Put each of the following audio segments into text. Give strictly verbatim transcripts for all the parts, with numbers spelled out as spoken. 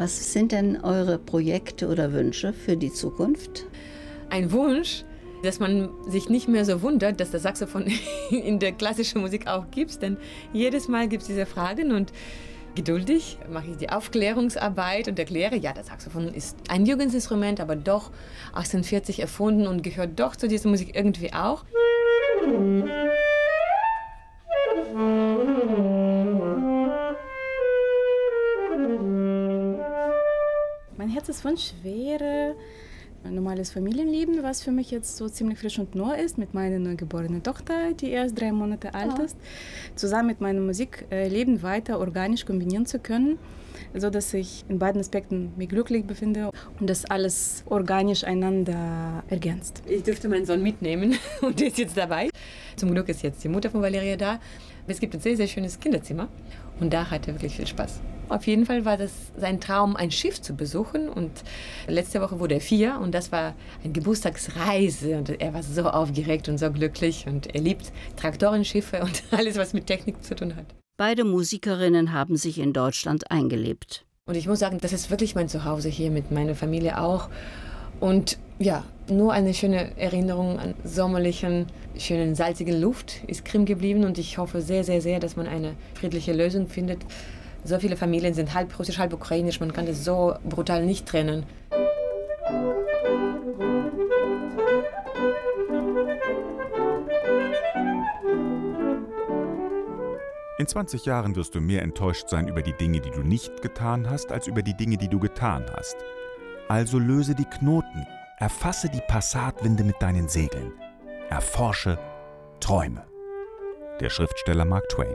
Was sind denn eure Projekte oder Wünsche für die Zukunft? Ein Wunsch, dass man sich nicht mehr so wundert, dass das Saxophon in der klassischen Musik auch gibt. Denn jedes Mal gibt es diese Fragen und geduldig mache ich die Aufklärungsarbeit und erkläre, ja, das Saxophon ist ein Jugendinstrument, aber doch achtzehnhundertvierzig erfunden und gehört doch zu dieser Musik irgendwie auch. Mein Herzenswunsch wäre ein normales Familienleben, was für mich jetzt so ziemlich frisch und neu ist, mit meiner neugeborenen Tochter, die erst drei Monate alt ist, zusammen mit meinem Musikleben weiter organisch kombinieren zu können, sodass ich in beiden Aspekten mich glücklich befinde und das alles organisch einander ergänzt. Ich dürfte meinen Sohn mitnehmen und der ist jetzt dabei. Zum Glück ist jetzt die Mutter von Valeria da. Es gibt ein sehr, sehr schönes Kinderzimmer und da hat er wirklich viel Spaß. Auf jeden Fall war das sein Traum, ein Schiff zu besuchen und letzte Woche wurde er vier und das war eine Geburtstagsreise und er war so aufgeregt und so glücklich und er liebt Traktorenschiffe und alles, was mit Technik zu tun hat. Beide Musikerinnen haben sich in Deutschland eingelebt. Und ich muss sagen, das ist wirklich mein Zuhause hier mit meiner Familie auch. Und ja, nur eine schöne Erinnerung an sommerlichen, schönen, salzigen Luft ist Krim geblieben. Und ich hoffe sehr, sehr, sehr, dass man eine friedliche Lösung findet. So viele Familien sind halb russisch, halb ukrainisch. Man kann das so brutal nicht trennen. In zwanzig Jahren wirst du mehr enttäuscht sein über die Dinge, die du nicht getan hast, als über die Dinge, die du getan hast. Also löse die Knoten, erfasse die Passatwinde mit deinen Segeln, erforsche Träume. Der Schriftsteller Mark Twain.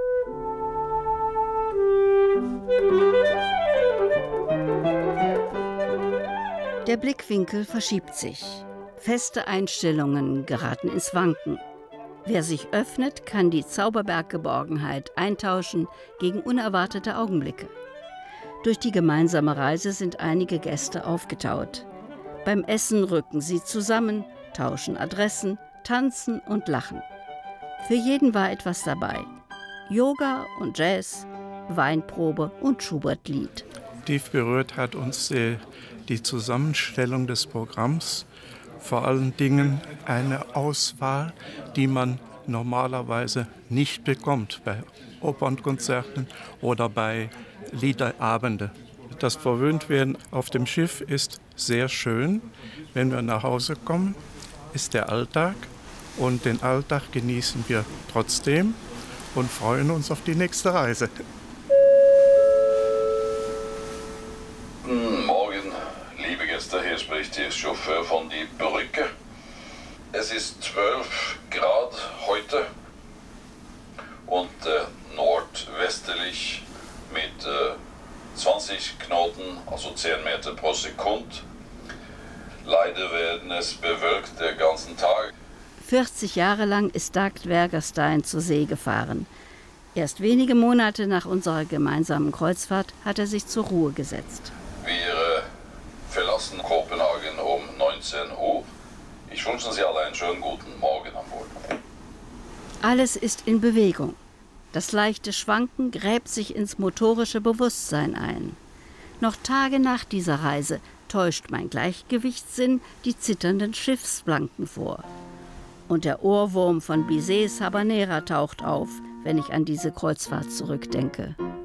Der Blickwinkel verschiebt sich. Feste Einstellungen geraten ins Wanken. Wer sich öffnet, kann die Zauberberggeborgenheit eintauschen gegen unerwartete Augenblicke. Durch die gemeinsame Reise sind einige Gäste aufgetaut. Beim Essen rücken sie zusammen, tauschen Adressen, tanzen und lachen. Für jeden war etwas dabei. Yoga und Jazz, Weinprobe und Schubert-Lied. Tief berührt hat uns die, die Zusammenstellung des Programms. Vor allen Dingen eine Auswahl, die man normalerweise nicht bekommt bei Opernkonzerten oder bei Liederabenden. Das Verwöhntwerden auf dem Schiff ist sehr schön. Wenn wir nach Hause kommen, ist der Alltag und den Alltag genießen wir trotzdem und freuen uns auf die nächste Reise. Morgen, liebe Gäste, hier spricht der Chauffeur von die Brücke. Es ist zwölf Grad heute und äh, nordwestlich mit äh, zwanzig Knoten, also zehn Meter pro Sekunde. Leider werden es bewölkt den ganzen Tag. vierzig Jahre lang ist Dag Dvergastein zur See gefahren. Erst wenige Monate nach unserer gemeinsamen Kreuzfahrt hat er sich zur Ruhe gesetzt. Wir äh, verlassen Kopenhagen um neunzehn Uhr. Ich wünsche Sie alle einen schönen guten Morgen an Bord. Alles ist in Bewegung. Das leichte Schwanken gräbt sich ins motorische Bewusstsein ein. Noch Tage nach dieser Reise täuscht mein Gleichgewichtssinn die zitternden Schiffsflanken vor. Und der Ohrwurm von Bizets Habanera taucht auf, wenn ich an diese Kreuzfahrt zurückdenke.